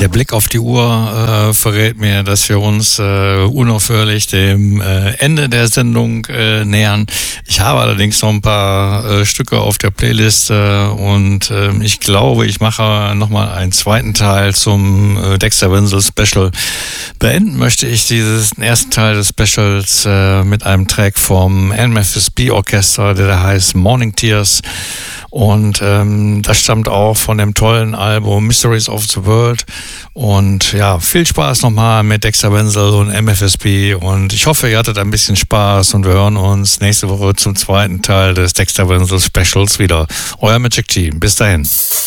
Der Blick auf die Uhr verrät mir, dass wir uns unaufhörlich dem Ende der Sendung nähern. Ich habe allerdings noch ein paar Stücke auf der Playlist und ich glaube, ich mache nochmal einen zweiten Teil zum Dexter Wenzel Special. Beenden möchte ich diesen ersten Teil des Specials mit einem Track vom NMFSB Orchester, der da heißt Morning Tears. Und das stammt auch von dem tollen Album Mysteries of the World. Und ja, viel Spaß nochmal mit Dexter Wenzel und MFSB. Und ich hoffe, ihr hattet ein bisschen Spaß und wir hören uns nächste Woche zum zweiten Teil des Dexter Wenzel Specials wieder. Euer Magic Team. Bis dahin.